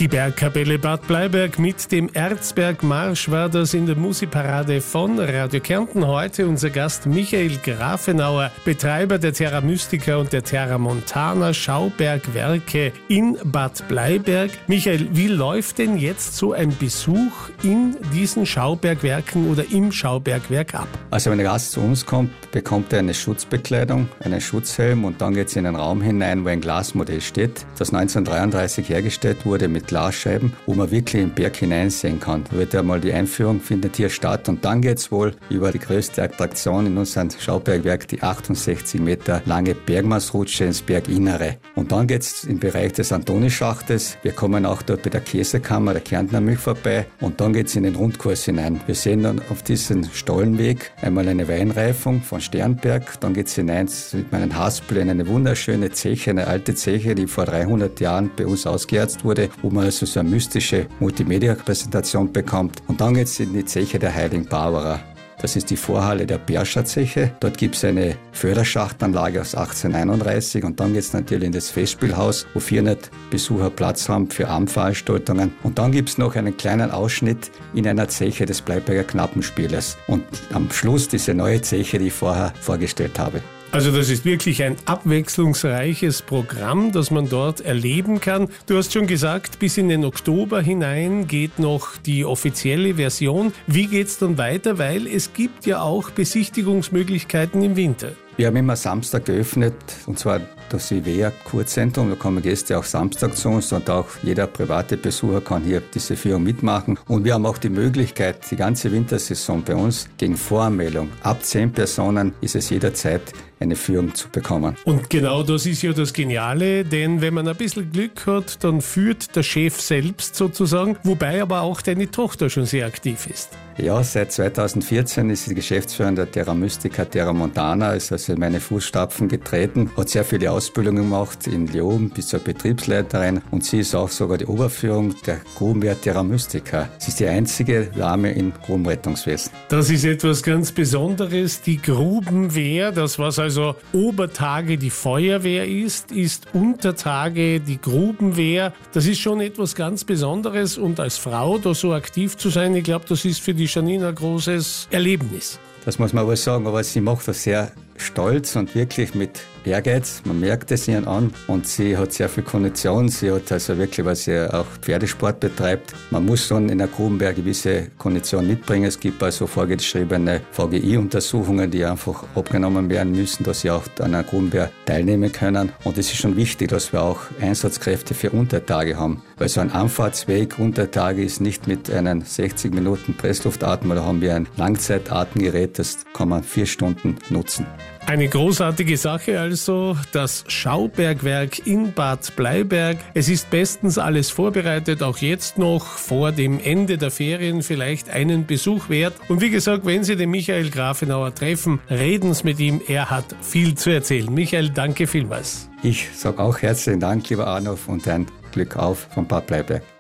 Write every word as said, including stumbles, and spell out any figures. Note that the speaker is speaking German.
Die Bergkapelle Bad Bleiberg mit dem Erzbergmarsch war das in der Musikparade von Radio Kärnten. Heute unser Gast Michael Grafenauer, Betreiber der Terra Mystica und der Terra Montana Schaubergwerke in Bad Bleiberg. Michael, wie läuft denn jetzt so ein Besuch in diesen Schaubergwerken oder im Schaubergwerk ab? Also wenn der Gast zu uns kommt, bekommt er eine Schutzbekleidung, einen Schutzhelm und dann geht es in einen Raum hinein, wo ein Glasmodell steht, das neunzehnhundertdreiunddreißig hergestellt wurde mit Glasscheiben, wo man wirklich im Berg hineinsehen kann. Da wird einmal die Einführung, findet hier statt und dann geht es wohl über die größte Attraktion in unserem Schaubergwerk, die achtundsechzig Meter lange Bergmannsrutsche ins Berginnere. Und dann geht es im Bereich des Antonischachtes. Wir kommen auch dort bei der Käsekammer der Kärntner Milch vorbei und dann geht es in den Rundkurs hinein. Wir sehen dann auf diesem Stollenweg einmal eine Weinreifung von Sternberg, dann geht es hinein mit meinen Haspel in eine wunderschöne Zeche, eine alte Zeche, die vor dreihundert Jahren bei uns ausgeerzt wurde, wo man also so eine mystische Multimedia-Präsentation bekommt. Und dann geht es in die Zeche der Heiligen Barbara. Das ist die Vorhalle der Berscher Zeche. Dort gibt es eine Förderschachtanlage aus achtzehnhunderteinunddreißig und dann geht es natürlich in das Festspielhaus, wo vierhundert Besucher Platz haben für Abendveranstaltungen. Und dann gibt es noch einen kleinen Ausschnitt in einer Zeche des Bleiberger Knappenspielers. Und am Schluss diese neue Zeche, die ich vorher vorgestellt habe. Also das ist wirklich ein abwechslungsreiches Programm, das man dort erleben kann. Du hast schon gesagt, bis in den Oktober hinein geht noch die offizielle Version. Wie geht's dann weiter? Weil es gibt ja auch Besichtigungsmöglichkeiten im Winter. Wir haben immer Samstag geöffnet, und zwar das I W E A-Kurzentrum. Da kommen Gäste auch Samstag zu uns und auch jeder private Besucher kann hier diese Führung mitmachen. Und wir haben auch die Möglichkeit, die ganze Wintersaison bei uns gegen Voranmeldung. Ab zehn Personen ist es jederzeit eine Führung zu bekommen. Und genau das ist ja das Geniale, denn wenn man ein bisschen Glück hat, dann führt der Chef selbst sozusagen, wobei aber auch deine Tochter schon sehr aktiv ist. Ja, seit zweitausendvierzehn ist sie Geschäftsführerin der Terra Mystica, Terra Montana, ist also in meine Fußstapfen getreten, hat sehr viele Ausbildungen gemacht in Leoben bis zur Betriebsleiterin und sie ist auch sogar die Oberführung der Grubenwehr Terra Mystica. Sie ist die einzige Dame im Grubenrettungswesen. Das ist etwas ganz Besonderes, die Grubenwehr, das was also Obertage die Feuerwehr ist, ist Untertage die Grubenwehr. Das ist schon etwas ganz Besonderes und als Frau da so aktiv zu sein, ich glaube, das ist für die Janine ein großes Erlebnis. Das muss man aber sagen, aber sie macht das sehr stolz und wirklich mit Ehrgeiz. Man merkt es ihr an und sie hat sehr viel Kondition. Sie hat also wirklich, weil sie auch Pferdesport betreibt. Man muss schon in der Grubenwehr gewisse Kondition mitbringen. Es gibt also vorgeschriebene V G I-Untersuchungen, die einfach abgenommen werden müssen, dass sie auch an einer Grubenwehr teilnehmen können. Und es ist schon wichtig, dass wir auch Einsatzkräfte für Untertage haben. Weil so ein Anfahrtsweg Untertage ist nicht mit einem sechzig Minuten Pressluftatmer. Da haben wir ein Langzeitatemgerät, das kann man vier Stunden nutzen. Eine großartige Sache also, das Schaubergwerk in Bad Bleiberg. Es ist bestens alles vorbereitet, auch jetzt noch vor dem Ende der Ferien vielleicht einen Besuch wert. Und wie gesagt, wenn Sie den Michael Grafenauer treffen, reden Sie mit ihm, er hat viel zu erzählen. Michael, danke vielmals. Ich sage auch herzlichen Dank, lieber Arnulf, und ein Glück auf von Bad Bleiberg.